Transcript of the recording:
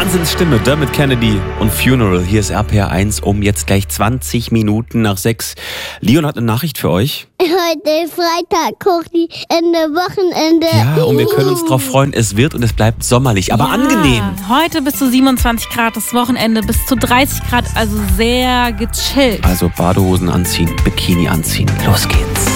Wahnsinnsstimme, Dermot Kennedy und Funeral. Hier ist RPR1 um jetzt gleich 20 Minuten nach 6. Leon hat eine Nachricht für euch. Heute Freitag, Kochi, Ende Wochenende. Ja, und wir können uns drauf freuen, es wird und es bleibt sommerlich, aber angenehm. Heute bis zu 27 Grad, das Wochenende bis zu 30 Grad, also sehr gechillt. Also Badehosen anziehen, Bikini anziehen, los geht's.